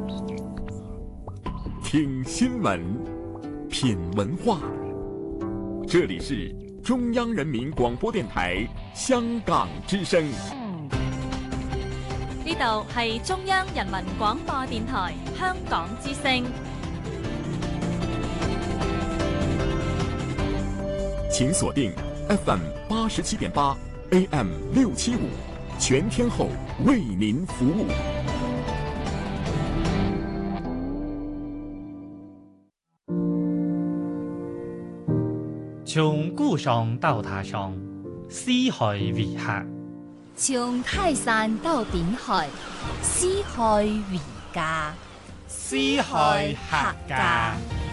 听新闻，品文化。这里是中央人民广播電台香港之聲。 呢度係中央人民廣播電台香港之聲。 請鎖定 FM 87.8 AM 675，全天候為您服務。 從故鄉到他鄉，四海為客； 從泰山到濱海，四海為家。 四海客家。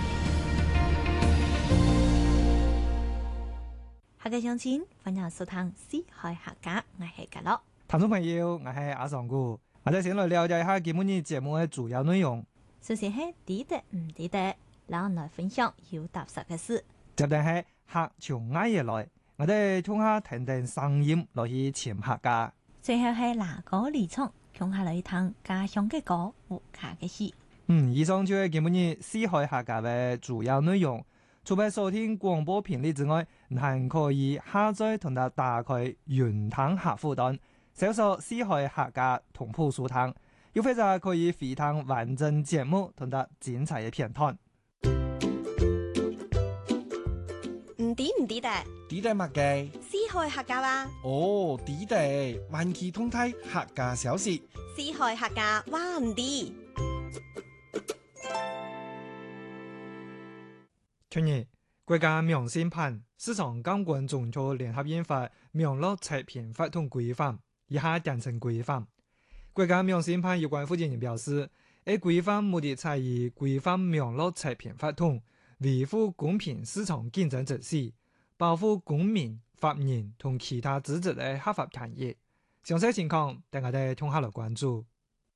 客家鄉親，歡迎收聽四海客家，我係格樂。 聽眾朋友，我係阿尚姑，我哋先來了解一下今日節目嘅主要內容。 首先係抵得唔抵得，讓我來分享有踏實嘅事。 接住係客從外野來，我哋聽下聽聽聲音落去潛客家。 最後係拿歌離場，共下來聽家鄉嘅歌和客嘅戲。 以上就係今日四海客家嘅主要內容。除咗收聽廣播頻率之外，還可以下載同埋打開雲聽客戶端，搜索四海客家同步收聽，又或者可以回聽完整節目同埋精彩嘅片段。 唔抵得？ 抵得乜嘅？ 四海客家話。 哦，抵得，萬期通泰客家小事。 四海客家話唔抵。 去年，國家農審盤市場監管總署聯合印發《農樂測評法通規範》，以下訂成規範。國家農審盤有關負責人表示，該規範目的在於規範農樂測評法通，維護公平市場競爭秩序，保護公民、法人同其他資質嘅合法權益。詳細情況，等我哋聽下來關注。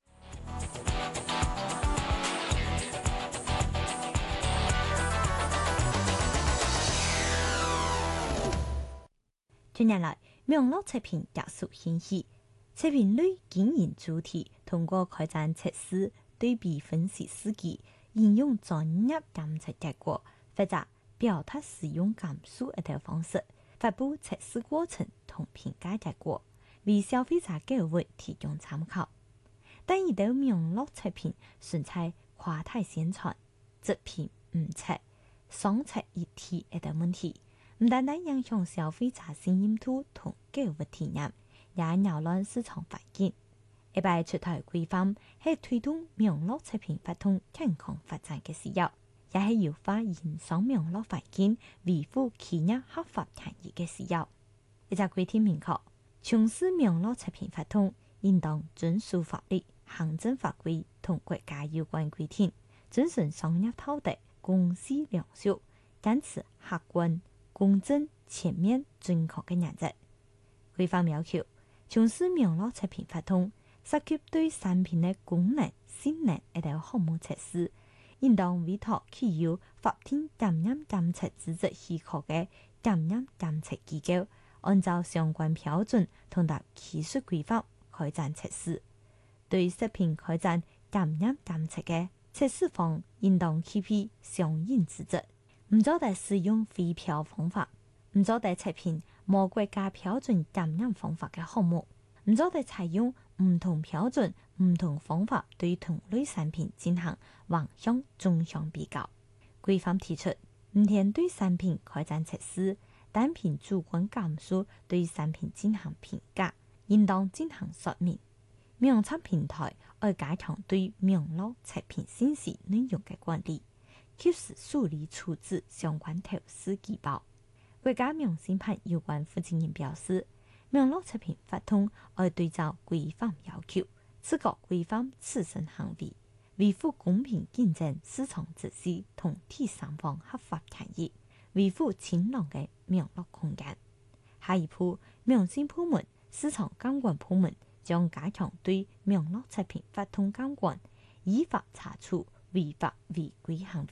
近年來，農樂測評加速興起，測評類經營主體通過開展測試、對比分析事蹟，應用專業監測結果，或者表達使用監數一條方式，發布測試過程同評價結果，為消費者購物提供參考。但一到農樂測評純粹誇大宣傳、質評唔測、雙測一體一條問題。唔單單影響消費者信任度同購物體驗，也擾亂市場環境。一擺出台規範係推動農樂測評法通健康發展嘅需要，也係優化營商農樂環境、維護企業合法權益嘅需要。一隻規定明確，從事農樂測評法通應當遵守法律、行政法規同國家有關規定，遵循商業道德、公司良俗，堅持客觀、公正、全面、準確嘅原則。規範要求，從事農樂測評法通涉及對產品嘅功能、性能一條項目測試，應當委託具有法定檢驗監測資質許可嘅檢驗監測機構，按照相關標準同達技術規範開展測試。對食品開展檢驗監測嘅測試方，應當具備相應資質。唔做地使用非標方法，唔做地測評無國家標準檢驗方法嘅項目，唔做地採用唔同標準、唔同方法對同類產品進行橫向、縱向比較。規範提出，唔應對產品開展測試，單憑主觀感受對產品進行評價，應當進行說明。農產平台要加強對農樂測評信息內容嘅管理，及時處理處置相關投訴舉報。國家農審盤有關負責人表示，農樂測評法通要對照規範要求，自覺規範自身行為，維護公平競爭市場秩序同第三方合法權益，維護清朗嘅農樂空間。下一步，農審部門、市場監管部門將加強對農樂測評法通監管，依法查處違法違規行為。